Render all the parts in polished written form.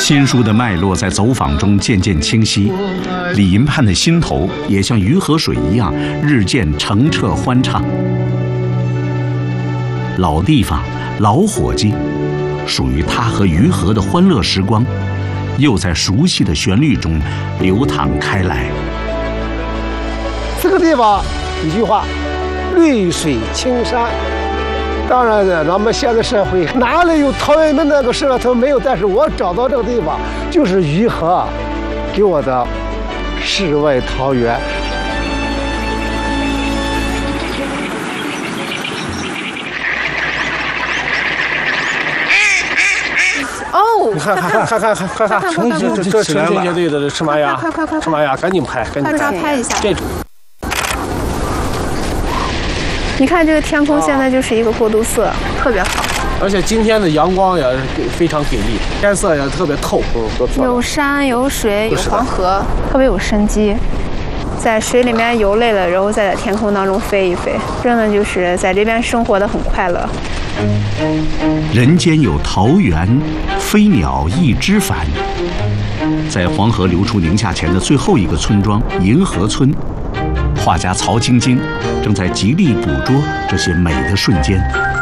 新书的脉络在走访中渐渐清晰，李银盼的心头也像鱼和水一样日渐澄澈欢畅。老地方，老伙计，属于他和于和的欢乐时光，又在熟悉的旋律中流淌开来。 这个地方，一句话，绿水青山。当然了，咱们现在社会哪里有陶渊明那个社头没有？但是我找到这个地方，就是于和给我的世外桃源。 哦， 你看，成群结队的赤马鸭， 快， 赤马鸭，赶紧拍，赶紧拍一下。 这。 你看这个天空现在就是一个过渡色，特别好。 而且今天的阳光也非常给力，天色也特别透，多漂亮。 有山有水有黄河，特别有生机。在水里面游累了，然后再在天空当中飞一飞，真的就是在这边生活的很快乐。 人间有桃源，飞鸟亦知返。在黄河流出宁夏前的最后一个村庄银河村，画家曹晶晶正在极力捕捉这些美的瞬间。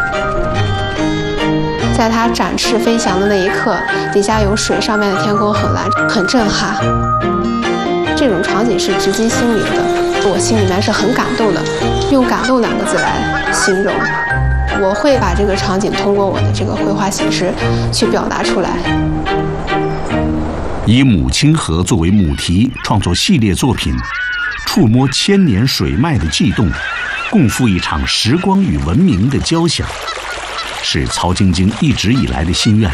在它展翅飞翔的那一刻，底下有水，上面的天空很蓝，很震撼。这种场景是直击心灵的，我心里面是很感动的，用感动2个字来形容。我会把这个场景通过我的这个绘画形式去表达出来。 以母亲河作为母题创作系列作品，触摸千年水脉的悸动，共赴一场时光与文明的交响，是曹晶晶一直以来的心愿。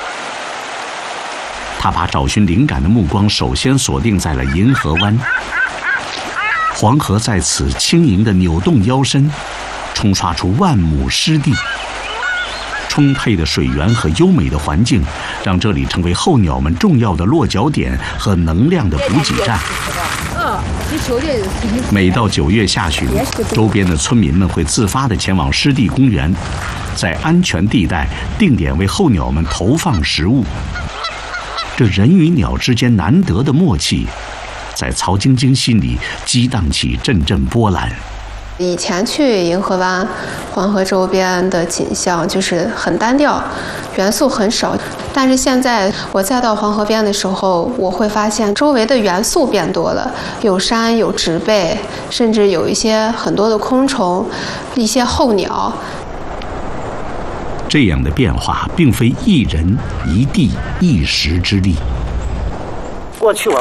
他把找寻灵感的目光首先锁定在了银河湾。黄河在此轻盈地扭动腰身，冲刷出万亩湿地。充沛的水源和优美的环境，让这里成为候鸟们重要的落脚点和能量的补给站。每到9月下旬，周边的村民们会自发地前往湿地公园，在安全地带定点为候鸟们投放食物。这人与鸟之间难得的默契，在曹晶晶心里激荡起阵阵波澜。 以前去银河湾、黄河周边的景象就是很单调，元素很少。但是现在我再到黄河边的时候，我会发现周围的元素变多了，有山有植被，甚至有很多的空虫，一些候鸟。 这样的变化并非一人一地一时之力。 过去我